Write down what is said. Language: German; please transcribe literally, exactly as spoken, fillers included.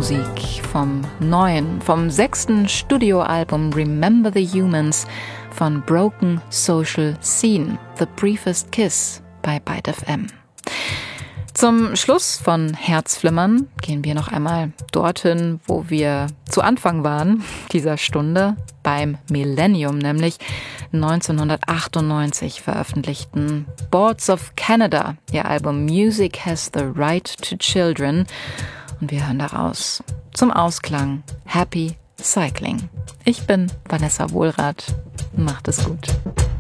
Musik vom neuen, vom sechsten Studioalbum Remember the Humans von Broken Social Scene, The Briefest Kiss bei Byte F M. Zum Schluss von Herzflimmern gehen wir noch einmal dorthin, wo wir zu Anfang waren dieser Stunde, beim Millennium, nämlich neunzehnhundertachtundneunzig veröffentlichten Boards of Canada, ihr Album Music Has the Right to Children. Und wir hören daraus zum Ausklang Happy Cycling. Ich bin Vanessa Wohlrath. Macht es gut.